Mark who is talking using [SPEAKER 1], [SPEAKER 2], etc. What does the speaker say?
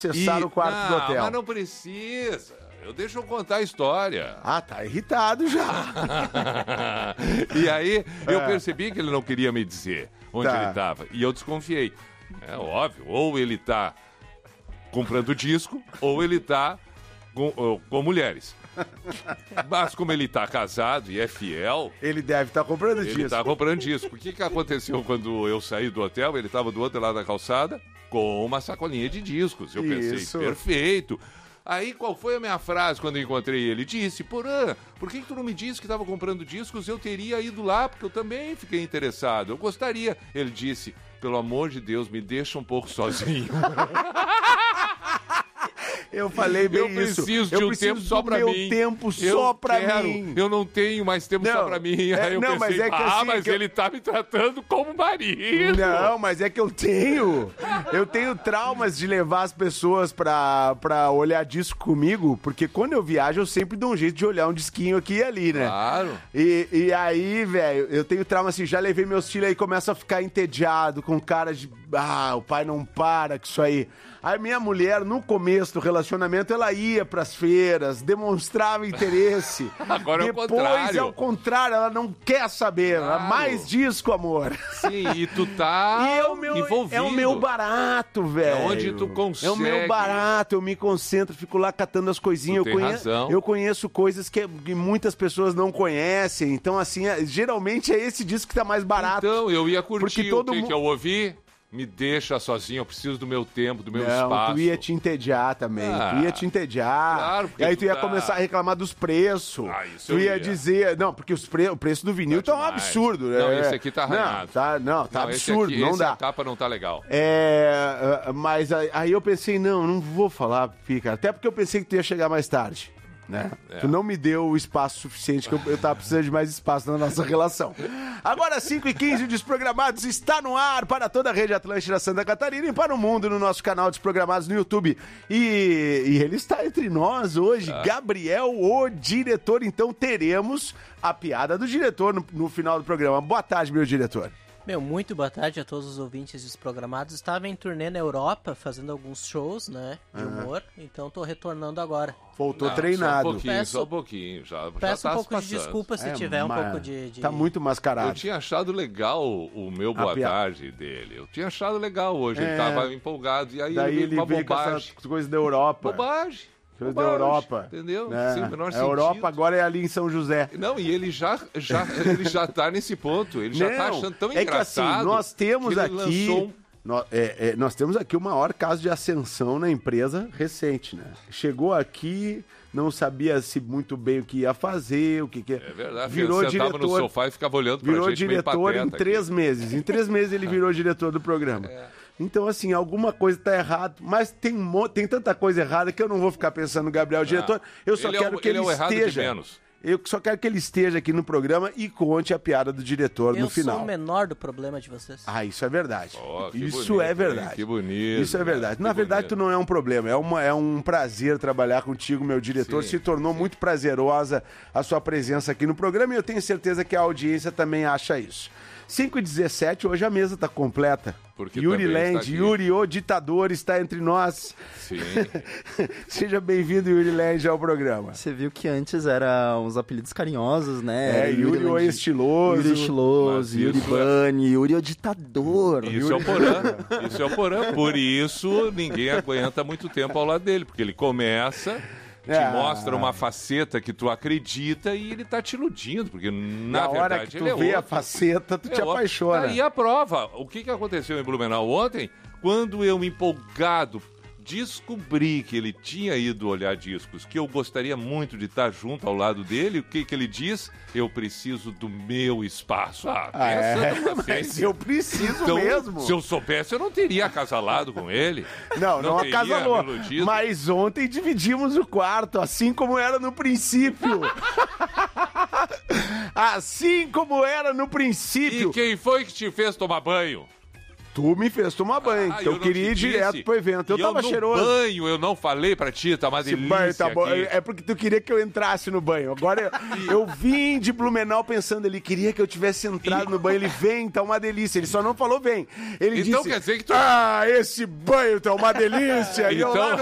[SPEAKER 1] acessar o quarto do hotel.
[SPEAKER 2] Mas não precisa. Deixa eu contar a história.
[SPEAKER 1] Tá irritado já.
[SPEAKER 2] E aí, eu percebi que ele não queria me dizer onde ele estava. E eu desconfiei. É óbvio, ou ele tá comprando disco, ou ele tá com mulheres. Mas como ele tá casado e é fiel...
[SPEAKER 1] Ele deve estar comprando disco.
[SPEAKER 2] Ele tá comprando disco. O que aconteceu quando eu saí do hotel? Ele tava do outro lado da calçada com uma sacolinha de discos. Eu pensei, perfeito. Aí, qual foi a minha frase quando eu encontrei ele? Disse, Porã, por que tu não me disse que estava comprando discos? Eu teria ido lá, porque eu também fiquei interessado. Eu gostaria. Ele disse, pelo amor de Deus, me deixa um pouco sozinho.
[SPEAKER 1] Eu falei bem isso.
[SPEAKER 2] Eu preciso de um tempo só pra mim.
[SPEAKER 1] Tempo só pra mim.
[SPEAKER 2] Eu não tenho mais tempo só pra mim. Aí eu pensei,
[SPEAKER 1] mas é que assim,
[SPEAKER 2] mas ele tá me tratando como marido.
[SPEAKER 1] Não, mas é que eu tenho traumas de levar as pessoas pra olhar disco comigo, porque quando eu viajo eu sempre dou um jeito de olhar um disquinho aqui e ali, né?
[SPEAKER 2] Claro.
[SPEAKER 1] E aí, velho, eu tenho trauma assim, já levei meus filhos aí, começo a ficar entediado, com cara de, o pai não para com isso aí. Aí minha mulher, no começo do relacionamento, ela ia pras feiras, demonstrava interesse.
[SPEAKER 2] Agora
[SPEAKER 1] Depois,
[SPEAKER 2] é
[SPEAKER 1] ao contrário, ela não quer saber. Claro. Mais disco, amor.
[SPEAKER 2] Sim, e tu tá envolvido.
[SPEAKER 1] É o meu barato, velho.
[SPEAKER 2] É onde tu consegue.
[SPEAKER 1] É o meu barato, eu me concentro, fico lá catando as coisinhas. Eu conheço coisas que muitas pessoas não conhecem. Então, assim, geralmente é esse disco que tá mais barato.
[SPEAKER 2] Então, eu ia curtir.
[SPEAKER 1] Porque todo
[SPEAKER 2] que eu ouvi... Me deixa sozinho, eu preciso do meu tempo, do meu espaço.
[SPEAKER 1] Tu ia te entediar também. Tu ia te entediar.
[SPEAKER 2] Claro, porque
[SPEAKER 1] e aí tu ia começar a reclamar dos preços.
[SPEAKER 2] Isso
[SPEAKER 1] tu ia dizer... Não, porque o preço do vinil tá um absurdo.
[SPEAKER 2] Não, esse aqui tá arranhado.
[SPEAKER 1] Tá absurdo, não dá.
[SPEAKER 2] A capa não tá legal.
[SPEAKER 1] Mas aí eu pensei, não vou falar, cara. Até porque eu pensei que tu ia chegar mais tarde. Né? Tu não me deu o espaço suficiente, que eu tava precisando de mais espaço na nossa relação. Agora, 5h15, o Desprogramados está no ar para toda a rede Atlântida Santa Catarina e para o mundo no nosso canal Desprogramados no YouTube. E ele está entre nós hoje, Gabriel, o diretor. Então teremos a piada do diretor no final do programa. Boa tarde, meu diretor.
[SPEAKER 3] Muito boa tarde a todos os ouvintes desprogramados. Estava em turnê na Europa, fazendo alguns shows, né, de humor, então tô retornando agora.
[SPEAKER 1] Voltou treinado.
[SPEAKER 2] Só um pouquinho.
[SPEAKER 3] Peço um pouco de desculpa se tiver um pouco de...
[SPEAKER 1] Tá muito mascarado.
[SPEAKER 2] Eu tinha achado legal o meu boa tarde dele. Eu tinha achado legal hoje, ele tava empolgado. E aí
[SPEAKER 1] ele veio com essas coisas da Europa.
[SPEAKER 2] Bobagem.
[SPEAKER 1] Da Europa.
[SPEAKER 2] Entendeu?
[SPEAKER 1] Sem
[SPEAKER 2] o menor
[SPEAKER 1] sentido. A Europa agora é ali em São José.
[SPEAKER 2] Não, e ele já tá nesse ponto. Ele já tá achando tão engraçado.
[SPEAKER 1] É que assim, nós temos aqui... Nós temos aqui o maior caso de ascensão na empresa recente, né? Chegou aqui, não sabia se muito bem o que ia fazer, o que é.
[SPEAKER 2] É verdade,
[SPEAKER 1] virou diretor
[SPEAKER 2] no sofá e ficava olhando pra gente.
[SPEAKER 1] Virou diretor em 3 meses. Em 3 meses ele virou diretor do programa. Então, assim, alguma coisa tá errada, mas tem tanta coisa errada que eu não vou ficar pensando no Gabriel diretor. Eu só quero que ele esteja. Eu só quero que ele esteja aqui no programa e conte a piada do diretor no final.
[SPEAKER 3] Eu sou o menor do problema de vocês.
[SPEAKER 1] Isso é verdade.
[SPEAKER 2] Isso bonito,
[SPEAKER 1] é verdade.
[SPEAKER 2] Que bonito.
[SPEAKER 1] Isso é verdade. Na verdade, tu não é um problema. É um prazer trabalhar contigo, meu diretor. Se tornou muito prazerosa a sua presença aqui no programa e eu tenho certeza que a audiência também acha isso. 5h17, hoje a mesa tá completa.
[SPEAKER 2] Porque
[SPEAKER 1] Yuri Land, Yuri, o ditador, está entre nós.
[SPEAKER 2] Sim.
[SPEAKER 1] Seja bem-vindo, Yuri Land, ao programa.
[SPEAKER 4] Você viu que antes eram uns apelidos carinhosos, né?
[SPEAKER 1] Yuri o estiloso.
[SPEAKER 4] Yuri estiloso, Yuri Bunny, Yuri o ditador.
[SPEAKER 2] Isso é o Porã. Isso é o Porã. Por isso, ninguém aguenta muito tempo ao lado dele, porque ele começa... Te mostra uma faceta que tu acredita e ele tá te iludindo, porque na verdade
[SPEAKER 1] hora que tu
[SPEAKER 2] ele
[SPEAKER 1] vê a faceta, tu te apaixona.
[SPEAKER 2] Aí a prova. O que aconteceu em Blumenau ontem? Quando eu, empolgado, descobri que ele tinha ido olhar discos, que eu gostaria muito de estar junto ao lado dele, o que ele diz? Eu preciso do meu espaço.
[SPEAKER 1] Mas eu preciso
[SPEAKER 2] então,
[SPEAKER 1] mesmo.
[SPEAKER 2] Se eu soubesse, eu não teria acasalado com ele.
[SPEAKER 1] Não acasalou. Mas ontem dividimos o quarto, assim como era no princípio. Assim como era no princípio.
[SPEAKER 2] E quem foi que te fez tomar banho?
[SPEAKER 1] Tu me fez tomar banho, que eu queria ir direto pro evento. Eu tava cheiroso.
[SPEAKER 2] Banho, eu não falei pra ti, tá uma delícia
[SPEAKER 1] banho tá bom.
[SPEAKER 2] aqui.
[SPEAKER 1] É porque tu queria que eu entrasse no banho. Agora eu vim de Blumenau pensando, ele queria que eu tivesse entrado no banho. Ele vem, tá uma delícia. Ele só não falou vem. Ele
[SPEAKER 2] então
[SPEAKER 1] disse,
[SPEAKER 2] quer dizer que tu...
[SPEAKER 1] esse banho tá uma delícia. E eu lá